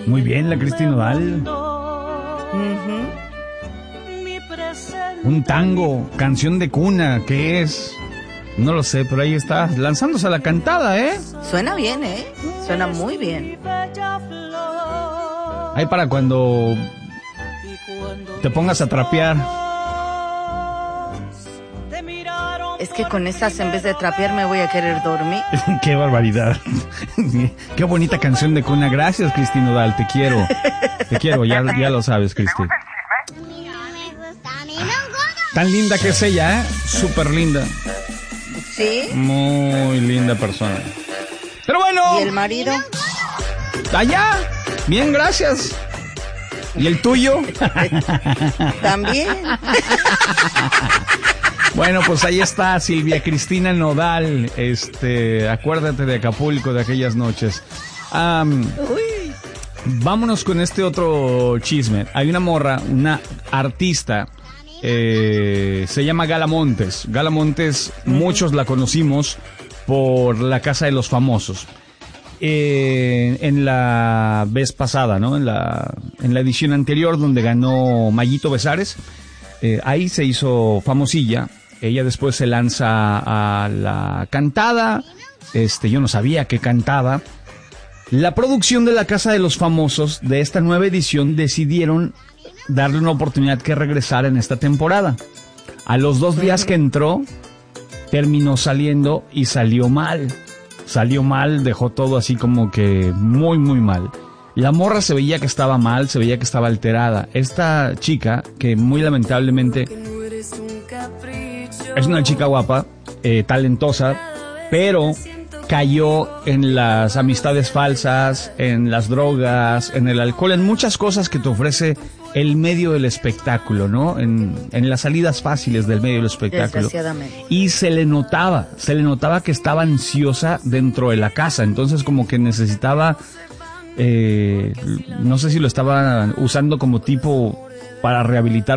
Muy bien, la Cristina Nodal. Un tango, canción de cuna, ¿qué es? No lo sé, pero ahí está, lanzándose a la cantada, ¿eh? Suena bien, ¿eh? Suena muy bien. Ahí para cuando te pongas a trapear. Es que con esas, en vez de trapear, me voy a querer dormir. ¡Qué barbaridad! ¡Qué bonita canción de cuna! Gracias, Cristina Nodal, te quiero. Te quiero, ya lo sabes, Cristi. Tan linda que es ella, ¿eh? Súper linda. ¿Sí? Muy linda persona. Pero bueno. ¿Y el marido? Allá. Bien, gracias. ¿Y el tuyo? También. Bueno, pues ahí está Silvia Cristina Nodal. Acuérdate de Acapulco, de aquellas noches. Vámonos con este otro chisme. Hay una morra, una artista, se llama Gala Montes. Gala Montes, muchos la conocimos por La Casa de los Famosos. En la vez pasada, ¿no? En la edición anterior donde ganó Mayito Besares, ahí se hizo famosilla. Ella después se lanza a la cantada. Yo no sabía que cantaba. La producción de La Casa de los Famosos de esta nueva edición decidieron darle una oportunidad que regresara en esta temporada. A los 2 días que entró, terminó saliendo y salió mal. Salió mal, dejó todo así como que muy, muy mal. La morra se veía que estaba mal, se veía que estaba alterada. Esta chica, que muy lamentablemente es una chica guapa, talentosa, pero cayó en las amistades falsas, en las drogas, en el alcohol, en muchas cosas que te ofrece el medio del espectáculo, ¿no? En las salidas fáciles del medio del espectáculo. Desgraciadamente. Y se le notaba que estaba ansiosa dentro de la casa, entonces como que necesitaba, no sé si lo estaba usando como tipo para rehabilitar